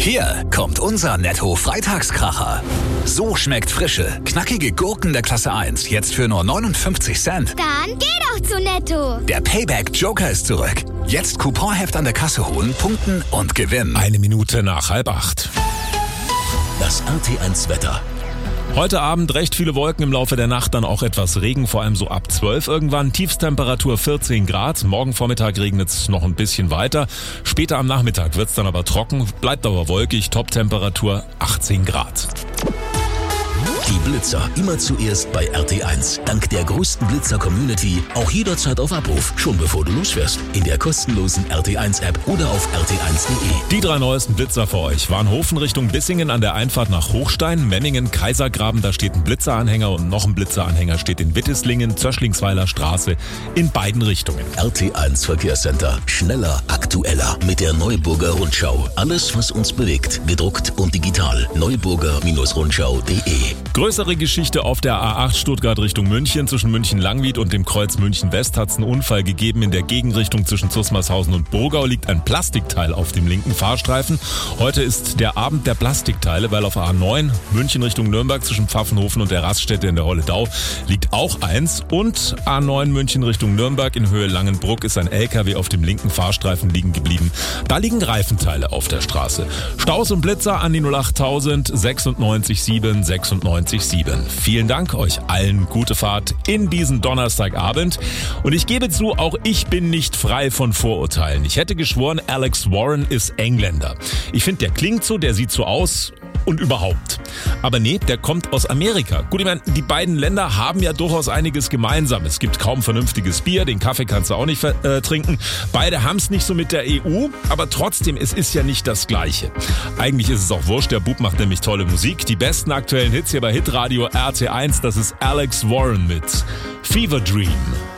Hier kommt unser Netto-Freitagskracher. So schmeckt frische, knackige Gurken der Klasse 1 jetzt für nur 59 Cent. Dann geh doch zu Netto. Der Payback-Joker ist zurück. Jetzt Couponheft an der Kasse holen, punkten und gewinnen. 7:01. Das RT1-Wetter. Heute Abend recht viele Wolken, im Laufe der Nacht dann auch etwas Regen, vor allem so ab 12 irgendwann. Tiefstemperatur 14 Grad. Morgen Vormittag regnet es noch ein bisschen weiter. Später am Nachmittag wird es dann aber trocken, bleibt aber wolkig. Toptemperatur 18 Grad. Die Blitzer immer zuerst bei RT1. Dank der größten Blitzer-Community auch jederzeit auf Abruf, schon bevor du losfährst. In der kostenlosen RT1-App oder auf rt1.de. Die 3 neuesten Blitzer für euch. Warnhofen Richtung Bissingen an der Einfahrt nach Hochstein, Memmingen, Kaisergraben, da steht ein Blitzeranhänger und noch ein Blitzeranhänger steht in Wittislingen, Zöschlingsweiler Straße, in beiden Richtungen. RT1 Verkehrscenter. Schneller, aktueller mit der Neuburger Rundschau. Alles, was uns bewegt, gedruckt und digital. Neuburger-Rundschau.de. Größere Geschichte auf der A8 Stuttgart Richtung München. Zwischen München-Langwied und dem Kreuz München-West hat es einen Unfall gegeben. In der Gegenrichtung zwischen Zusmarshausen und Burgau liegt ein Plastikteil auf dem linken Fahrstreifen. Heute ist der Abend der Plastikteile, weil auf A9 München Richtung Nürnberg zwischen Pfaffenhofen und der Raststätte in der Holledau liegt auch eins. Und A9 München Richtung Nürnberg in Höhe Langenbruck ist ein LKW auf dem linken Fahrstreifen liegen geblieben. Da liegen Reifenteile auf der Straße. Staus und Blitzer an die 08000 96 7 96 7. Vielen Dank euch allen, gute Fahrt in diesen Donnerstagabend. Und ich gebe zu, auch ich bin nicht frei von Vorurteilen. Ich hätte geschworen, Alex Warren ist Engländer. Ich finde, der klingt so, der sieht so aus und überhaupt. Aber nee, der kommt aus Amerika. Gut, ich meine, die beiden Länder haben ja durchaus einiges gemeinsam. Es gibt kaum vernünftiges Bier, den Kaffee kannst du auch nicht trinken. Beide haben es nicht so mit der EU, aber trotzdem, es ist ja nicht das Gleiche. Eigentlich ist es auch wurscht, der Bub macht nämlich tolle Musik. Die besten aktuellen Hits hier bei Hitradio RT1, das ist Alex Warren mit Fever Dream.